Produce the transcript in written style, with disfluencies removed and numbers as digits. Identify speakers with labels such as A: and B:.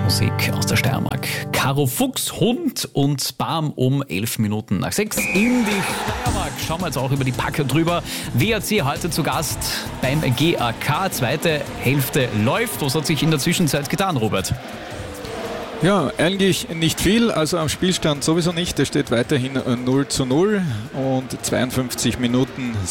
A: Musik aus der Steiermark. Caro Fuchs, Hund und Bam um 11 Minuten nach 6 in die Steiermark. Schauen wir jetzt auch über die Packer drüber. WRC heute zu Gast beim GAK. Zweite Hälfte läuft. Was hat sich in der Zwischenzeit getan, Robert?
B: Ja, eigentlich nicht viel, also am Spielstand sowieso nicht. Es steht weiterhin 0:0 und 52 Minuten